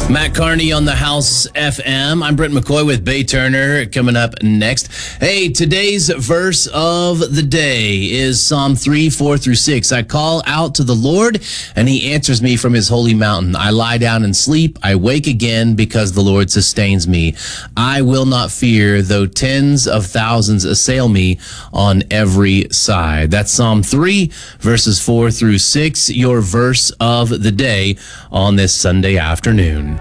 Matt Carney on the House FM. I'm Brent McCoy with Bay Turner coming up next. Hey, today's verse of the day is Psalm 3, 4 through 6. I call out to the Lord and he answers me from his holy mountain. I lie down and sleep. I wake again because the Lord sustains me. I will not fear though tens of thousands assail me on every side. That's Psalm 3 verses 4 through 6, your verse of the day on this Sunday afternoon.